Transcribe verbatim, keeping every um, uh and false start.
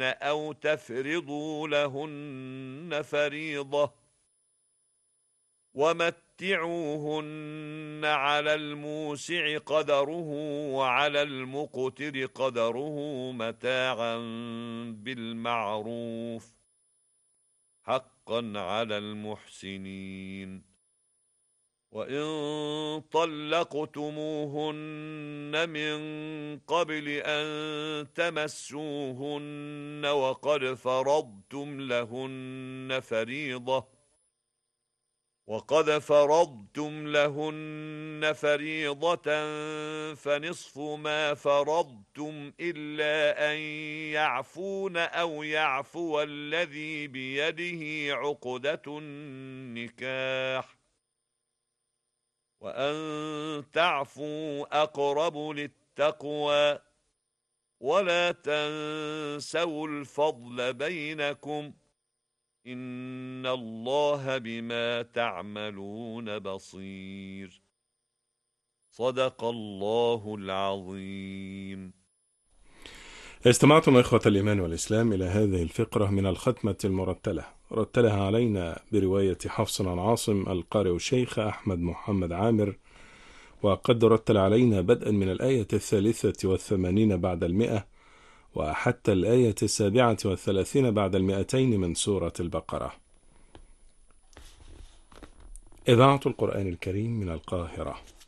أو تفرضوا لهن فريضة ومتعوهن على الموسع قدره وعلى المقتر قدره متاعا بالمعروف حقا على المحسنين. وإن طلقتموهن من قبل أن تمسوهن وقد فرضتم لهن فريضة وقد فرضتم لهن فريضة فنصف ما فرضتم إلا أن يعفون أو يعفو الذي بيده عقدة النكاح وأن تعفوا أقرب للتقوى ولا تنسوا الفضل بينكم إن الله بما تعملون بصير. صدق الله العظيم. استمعتم إخوة الإيمان والإسلام إلى هذه الفقرة من الختمة المرتلة، رتلها علينا برواية حفص عن عاصم القارئ الشيخ أحمد محمد عامر، وقد رتل علينا بدءا من الآية الثالثة والثمانين بعد المئة وحتى الآية السابعة والثلاثين بعد المئتين من سورة البقرة. إذاعة القرآن الكريم من القاهرة.